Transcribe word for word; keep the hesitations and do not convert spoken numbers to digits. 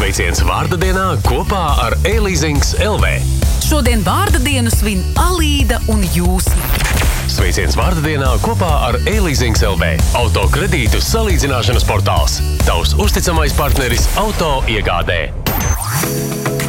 Sveiciens vārda dienā kopā ar e-leasings L V. Šodien vārda dienu svin Alīda un Jūsma. Sveiciens vārda dienā kopā ar e-leasings L V. Autokredītu salīdzināšanas portāls. Tavs uzticamais partneris auto iegādē.